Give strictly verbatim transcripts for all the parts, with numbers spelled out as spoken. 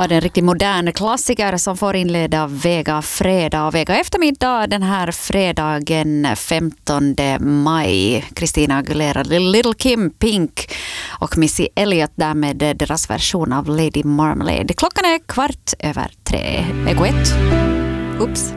Ja, det är en riktigt modern klassiker som får inleda Vega fredag och Vega eftermiddag den här fredagen femtonde maj. Christina Aguilera, Little Kim, Pink och Missy Elliott där med deras version av Lady Marmalade. Klockan är kvart över tre. Ego ett. Oops.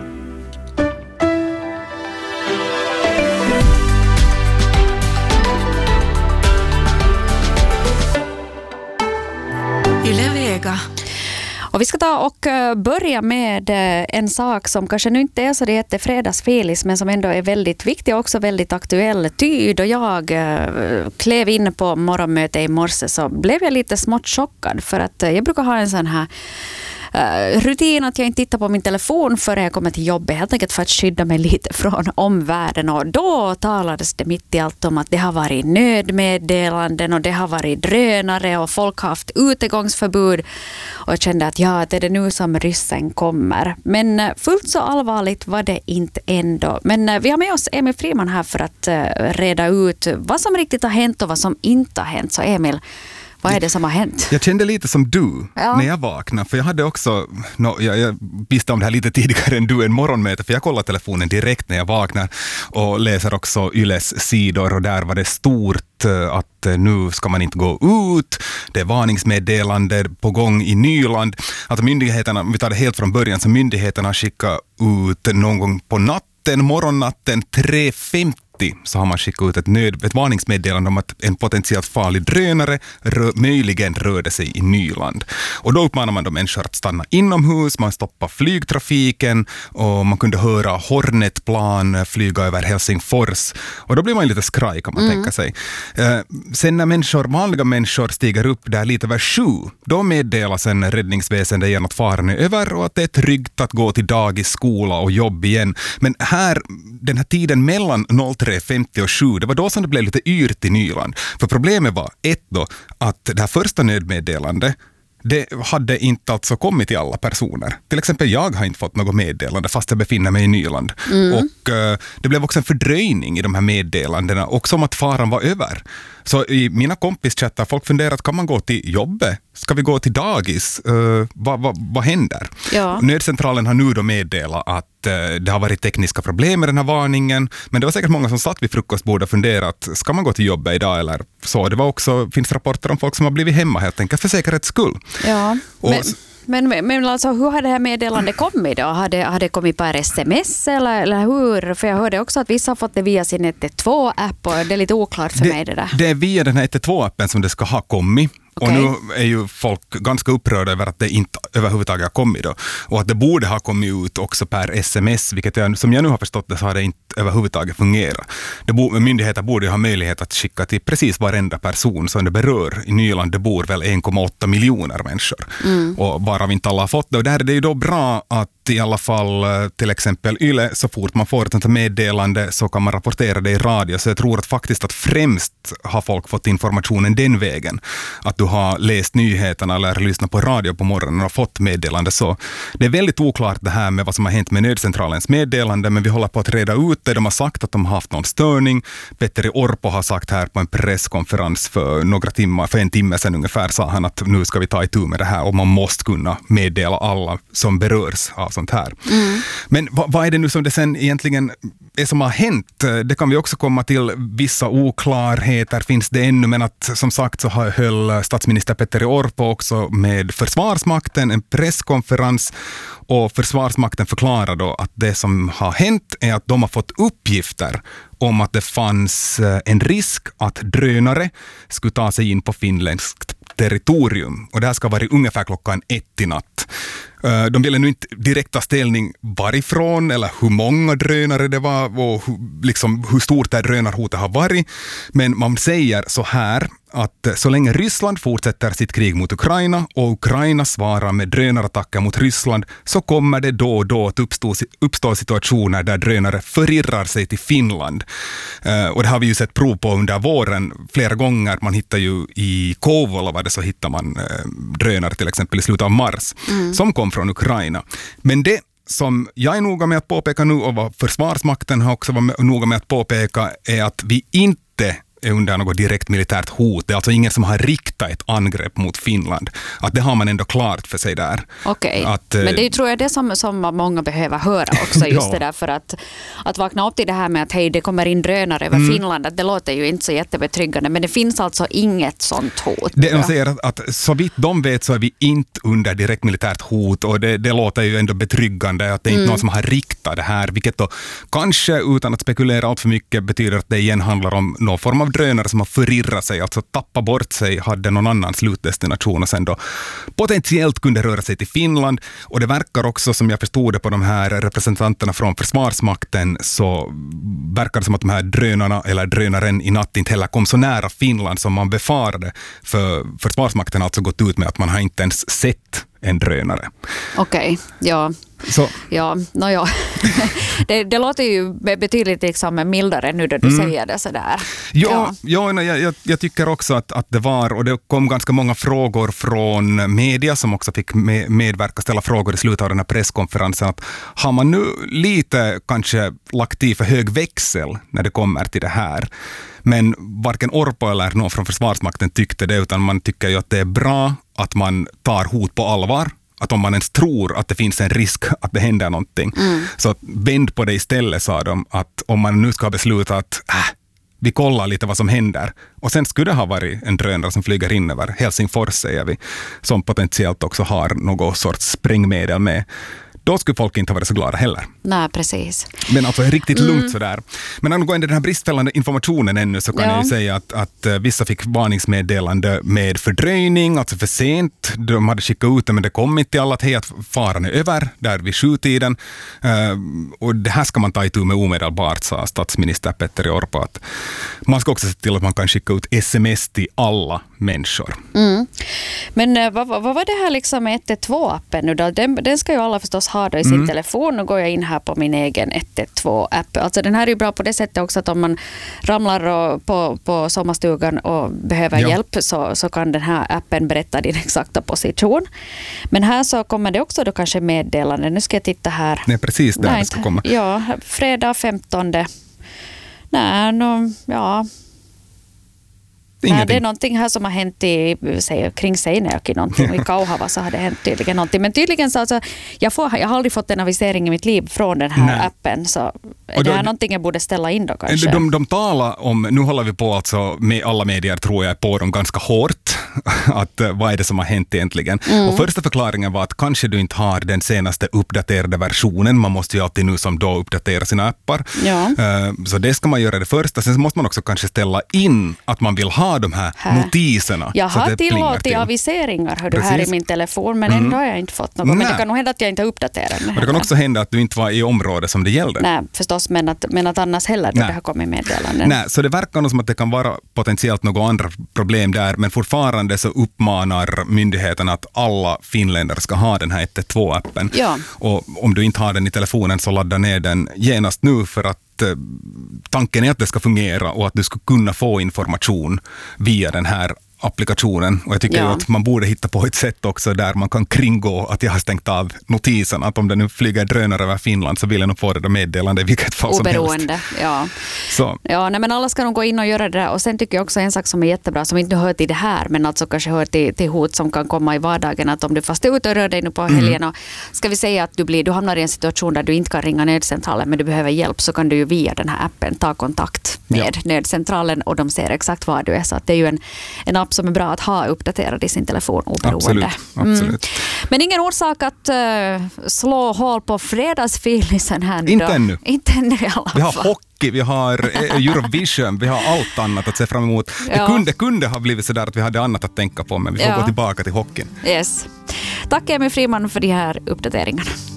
Yle Vega. Och vi ska ta och börja med en sak som kanske nu inte är så det heter fredagsfelis men som ändå är väldigt viktig och också väldigt aktuell. Ty då jag klev in på morgonmöte i morse så blev jag lite smått chockad för att jag brukar ha en sån här Uh, rutin att jag inte tittar på min telefon förrän jag kommer till jobbet, helt enkelt för att skydda mig lite från omvärlden. Och då talades det mitt i allt om att det har varit nödmeddelanden och det har varit drönare och folk har haft utegångsförbud. Och jag kände att ja, det är det nu som ryssen kommer. Men uh, fullt så allvarligt var det inte ändå. Men uh, vi har med oss Emil Friman här för att uh, reda ut vad som riktigt har hänt och vad som inte har hänt. Så Emil, vad är det som har hänt? Jag kände lite som du ja. när jag vaknade. För jag hade också, no, jag, jag visste om det här lite tidigare än du, en morgonmöte. För jag kollar telefonen direkt när jag vaknar och läser också Yles sidor. Och där var det stort att nu ska man inte gå ut. Det är varningsmeddelande på gång i Nyland. Att myndigheterna, vi tar det helt från början, så myndigheterna skickar ut någon gång på natten, morgonnatten tre femtio. Så har man skickat ut ett, nöd, ett varningsmeddelande om att en potentiellt farlig drönare rö, möjligen rörde sig i Nyland. Och då uppmanar man de människor att stanna inomhus, man stoppar flygtrafiken och man kunde höra Hornetplan flyga över Helsingfors. Och då blir man lite skraj kan man mm. tänka sig. Eh, sen när människor, vanliga människor stiger upp där lite över sju, då meddelas en räddningsväsende igen att faran är över och att det är tryggt att gå till dagis, skola och jobb igen. Men här, den här tiden mellan noll tre femtio och sju, det var då som det blev lite yrt i Nyland. För problemet var ett då, att det här första nödmeddelandet, det hade inte alltså kommit till alla personer. Till exempel jag har inte fått något meddelande fast jag befinner mig i Nyland. Mm. Och uh, det blev också en fördröjning i de här meddelandena och som att faran var över. Så i mina kompischattar folk funderat, kan man gå till jobbet? Ska vi gå till dagis? Uh, vad, vad, vad händer? Ja. Nödcentralen har nu då meddelat att uh, det har varit tekniska problem med den här varningen. Men det var säkert många som satt vid frukostbordet och funderat, ska man gå till jobbet idag eller så? Det var också, finns rapporter om folk som har blivit hemma helt enkelt för säkerhets skull. Ja, och, men... Men, men alltså, hur har det här meddelandet kommit då? Har det, har det kommit per sms eller, eller hur? För jag hörde också att vissa har fått det via sin ett ett två-app och det är lite oklart för det, mig det där. Det är via den här ett ett två-appen som det ska ha kommit. Okay. Och nu är ju folk ganska upprörda över att det inte överhuvudtaget har kommit då. Och att det borde ha kommit ut också per sms, vilket jag, som jag nu har förstått det så har det inte överhuvudtaget fungerat. Det bo, myndigheter borde ju ha möjlighet att skicka till precis varenda person som det berör. I Nyland det bor väl en komma åtta miljoner människor. Mm. Och bara vi inte alla har fått det. Och där är det ju då bra att i alla fall till exempel Yle, så fort man får ett sånt här meddelande så kan man rapportera det i radio. Så jag tror att faktiskt att främst har folk fått informationen den vägen. Att du har läst nyheterna eller lyssnat på radio på morgonen och fått meddelande. Så det är väldigt oklart det här med vad som har hänt med nödcentralens meddelande, men vi håller på att reda ut det. De har sagt att de har haft någon störning. Petteri Orpo har sagt här på en presskonferens för några timmar, för en timme sedan ungefär, sa han att nu ska vi ta itu med det här och man måste kunna meddela alla som berörs av sånt här. Mm. Men vad, vad är det nu som det sen egentligen är som har hänt? Det kan vi också komma till. Vissa oklarheter finns det ännu, men att som sagt så höll statsminister Petteri Orpo också med Försvarsmakten en presskonferens och Försvarsmakten förklarar då att det som har hänt är att de har fått uppgifter om att det fanns en risk att drönare skulle ta sig in på finländskt territorium. Och det här ska vara ungefär klockan ett i natt. De ville nu inte direkt ta ställning varifrån eller hur många drönare det var och hur, liksom, hur stort det drönarhotet har varit. Men man säger så här att så länge Ryssland fortsätter sitt krig mot Ukraina och Ukraina svarar med drönarattacker mot Ryssland så kommer det då och då att uppstå, uppstå situationer där drönare förirrar sig till Finland. Uh, och det har vi ju sett prov på under våren flera gånger. Man hittar ju i Kouvola var det så hittar man uh, drönare till exempel i slutet av mars mm. som kom från Ukraina. Men det som jag är noga med att påpeka nu och vad Försvarsmakten har också varit noga med att påpeka är att vi inte är under något direkt militärt hot. Det är alltså ingen som har riktat ett angrepp mot Finland. Att det har man ändå klart för sig där. Okej, okay. Men det tror jag det som, som många behöver höra också, just ja. det där, för att, att vakna upp till det här med att hej, det kommer in drönare över mm. Finland, att det låter ju inte så jättebetryggande, men det finns alltså inget sånt hot. Det, de säger att, att så vitt de vet så är vi inte under direkt militärt hot, och det, det låter ju ändå betryggande att det är inte mm. någon som har riktat det här, vilket då kanske, utan att spekulera allt för mycket, betyder att det igen handlar om någon form av drönare som har förirrat sig, alltså tappa bort sig, hade någon annan slutdestination och sen då potentiellt kunde röra sig till Finland. Och det verkar också, som jag förstod det på de här representanterna från Försvarsmakten, så verkar det som att de här drönarna eller drönaren i natt inte heller kom så nära Finland som man befarade, för Försvarsmakten har alltså gått ut med att man har inte ens sett en drönare. Okej, okay, ja. Så. Ja, no, ja. det, det låter ju betydligt liksom mildare nu då du mm. säger det sådär. Ja, ja. ja jag, jag tycker också att, att det var, och det kom ganska många frågor från media som också fick med, medverka, ställa frågor i slutet av den här presskonferensen. Att har man nu lite kanske lagt i för hög växel när det kommer till det här? Men varken Orpo eller någon från Försvarsmakten tyckte det, utan man tycker ju att det är bra att man tar hot på allvar. Att om man ens tror att det finns en risk att det händer någonting. Mm. Så att vänd på det istället, sa de. Att om man nu ska besluta att äh, vi kollar lite vad som händer. Och sen skulle det ha varit en drönare som flyger in över Helsingfors, säger vi. Som potentiellt också har något sorts sprängmedel med. Då skulle folk inte ha varit så glada heller. Nej, precis. Men alltså riktigt lugnt mm. sådär. Men angående den här bristfällande informationen ännu, så kan ja. jag ju säga att, att vissa fick varningsmeddelande med fördröjning, alltså för sent. De hade skickat ut det, men det kom inte till alla att hej, att faran är över där vid sjutiden. Uh, och det här ska man ta itu med omedelbart, sa statsminister Petteri Orpo. Att man ska också se till att man kan skicka ut sms till alla människor. Mm. Men vad, vad var det här liksom ett ett två-appen nu då? Den, den ska ju alla förstås ha då i sin mm. telefon. Och går jag in här på min egen ett ett två-app. Alltså den här är ju bra på det sättet också att om man ramlar på, på sommarstugan och behöver ja. hjälp, så, så kan den här appen berätta din exakta position. Men här så kommer det också då kanske meddelande. Nu ska jag titta här. Nej, precis där Nej, det ska komma. Ja, fredag femtonde. Nej, no, ja... Nej, det är någonting här som har hänt i, säg, kring Seinäjoki någonting, och i Kauhava så har det hänt tydligen någonting. Men tydligen så alltså, jag, får, jag har aldrig fått en avisering i mitt liv från den här Nej. appen, så är det här någonting jag borde ställa in då kanske? De, de talar om, nu håller vi på alltså med alla medier tror jag på dem ganska hårt, att vad är det som har hänt egentligen. Mm. Och första förklaringen var att kanske du inte har den senaste uppdaterade versionen, man måste ju alltid nu som då uppdatera sina appar. Ja. Så det ska man göra det första, sen måste man också kanske ställa in att man vill ha de här, här. notiserna. Jag har tillåtit till. aviseringar hör du, här i min telefon, men mm. ändå har jag inte fått något. Nej. Men det kan nog hända att jag inte har uppdaterat den. Och det kan också hända att du inte var i området som det gällde. Nej, förstås, men att, men att annars heller då det har kommit meddelanden. Nej, så det verkar nog som att det kan vara potentiellt några andra problem där, men fortfarande så uppmanar myndigheten att alla finländare ska ha den här ett ett två-appen. Ja. Och om du inte har den i telefonen så ladda ner den genast nu, för att tanken är att det ska fungera och att du ska kunna få information via den här applikationen. Och jag tycker ja. att man borde hitta på ett sätt också där man kan kringgå att jag har stängt av notiserna. Att om det nu flyger drönare över Finland så vill jag nog få det där meddelande i vilket fall Oberoende, som helst. ja. Så. Ja, nej, men alla ska nog gå in och göra det där. Och sen tycker jag också en sak som är jättebra, som inte hör till det här, men alltså kanske hör till, till hot som kan komma i vardagen. Att om du fast är ute och rör dig nu på helgen och ska vi säga att du, blir, du hamnar i en situation där du inte kan ringa nödcentralen men du behöver hjälp, så kan du ju via den här appen ta kontakt med ja. nödcentralen och de ser exakt var du är. Så att det är ju en, en app som är bra att ha uppdaterad i sin telefon oberoende. Absolut, absolut. Mm. Men ingen orsak att uh, slå hål på fredagsfilisen här nu. Inte ännu. Inte ännu i alla fall. Vi har hockey, vi har Eurovision, vi har allt annat att se fram emot. Ja. Det kunde, kunde ha blivit så där att vi hade annat att tänka på, men vi får ja. gå tillbaka till hockeyn. Yes. Tack Emil Friman för de här uppdateringarna.